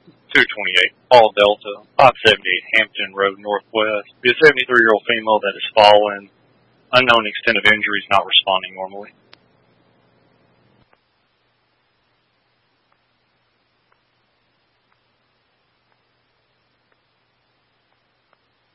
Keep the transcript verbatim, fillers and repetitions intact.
two twenty-eight, Paul Delta, five seventy-eight Hampton Road Northwest. Be a seventy-three-year-old female that has fallen. Unknown extent of injuries, not responding normally.